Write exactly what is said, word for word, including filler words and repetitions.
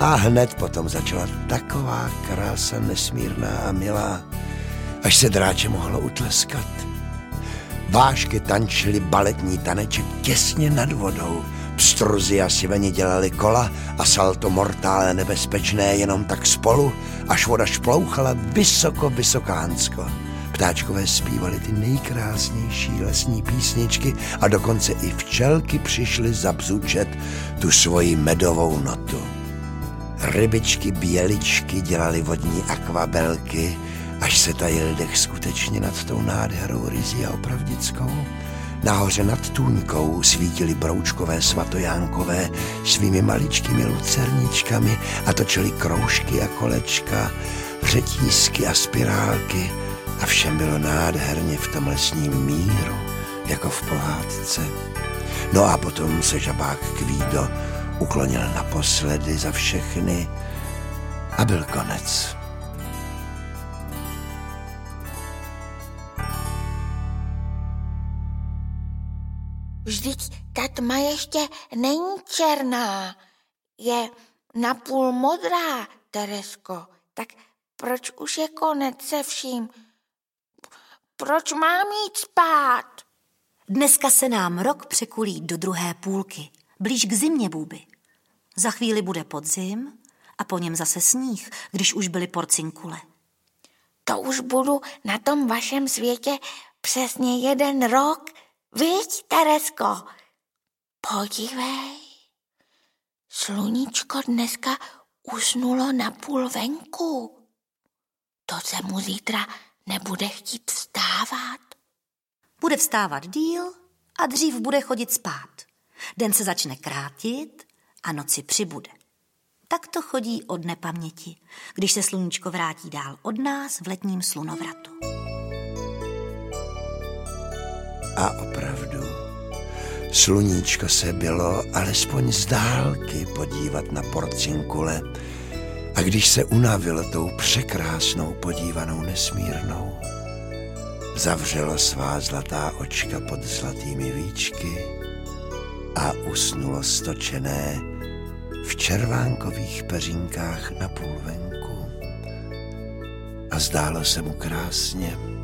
A hned potom začala taková krása nesmírná a milá, až se dráče mohlo utleskat. Vášky tančily baletní taneček těsně nad vodou, pstruzy a siveni dělali kola a salto mortále nebezpečné jenom tak spolu, až voda šplouchala vysoko, vysokánsko. Ptáčkové zpívaly ty nejkrásnější lesní písničky a dokonce i včelky přišly zabzučet tu svoji medovou notu. Rybičky běličky dělaly vodní akvabelky, až se tajil dech skutečně nad tou nádherou ryzí a opravdickou. Nahoře nad tůňkou svítily broučkové svatojánkové svými maličkými lucerničkami a točily kroužky a kolečka, řetízky a spirálky a všem bylo nádherně v tom lesním míru, jako v pohádce. No a potom se žabák Kvído uklonil naposledy za všechny a byl konec. Vždyť ta tma ještě není černá, je napůl modrá, Teresko. Tak proč už je konec se vším? Proč mám jít spát? Dneska se nám rok překulí do druhé půlky, blíž k zimě, Bůby. Za chvíli bude podzim a po něm zase sníh, když už byly porcinkule. To už budu na tom vašem světě přesně jeden rok. Viď, Teresko? Podívej, sluníčko dneska usnulo napůl venku. To se mu zítra nebude chtít vstávat. Bude vstávat díl a dřív bude chodit spát. Den se začne krátit a noci přibude. Tak to chodí od nepaměti, když se sluníčko vrátí dál od nás v letním slunovratu. A opravdu, sluníčko se bylo alespoň z dálky podívat na porcinkule a když se unavilo tou překrásnou podívanou nesmírnou, zavřelo svá zlatá očka pod zlatými víčky a usnulo stočené v červánkových peřinkách na půl venku. A zdálo se mu krásně,